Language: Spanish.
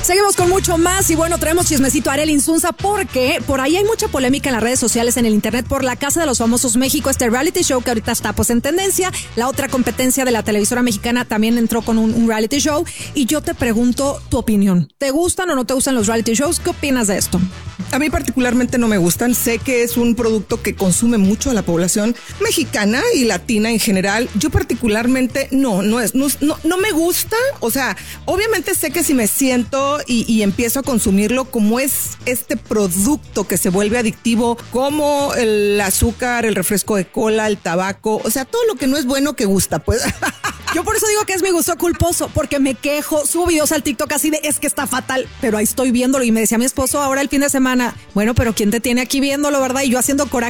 Seguimos con mucho más y bueno, traemos chismecito a Arely Insunza porque por ahí hay mucha polémica en las redes sociales, en el internet, por La Casa de los Famosos México, este reality show que ahorita está pues en tendencia. La otra competencia de la televisora mexicana también entró con un reality show y yo te pregunto tu opinión. ¿Te gustan o no te gustan los reality shows? ¿Qué opinas de esto? A mí particularmente no me gustan. Sé que es un producto que consume mucho a la población mexicana y latina en general. Yo particularmente no me gusta. O sea, obviamente sé que si me siento y empiezo a consumirlo, como es este producto que se vuelve adictivo, como el azúcar, el refresco de cola, el tabaco, o sea, todo lo que no es bueno que gusta, pues. Yo por eso digo que es mi gusto culposo, porque me quejo, subo videos al TikTok así de es que está fatal, pero ahí estoy viéndolo y me decía mi esposo ahora el fin de semana, bueno, pero ¿quién te tiene aquí viéndolo, verdad? Y yo haciendo coraje